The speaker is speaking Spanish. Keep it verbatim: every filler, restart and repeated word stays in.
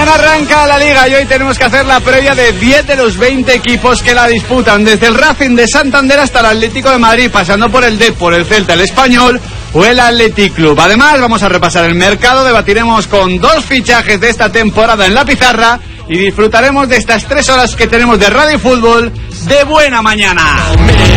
Mañana arranca la Liga y hoy tenemos que hacer la previa de diez de los veinte equipos que la disputan, desde el Racing de Santander hasta el Atlético de Madrid, pasando por el Depor, el Celta, el Español o el Athletic Club. Además, vamos a repasar el mercado, debatiremos con dos fichajes de esta temporada en la pizarra y disfrutaremos de estas tres horas que tenemos de Radio y Fútbol de buena mañana.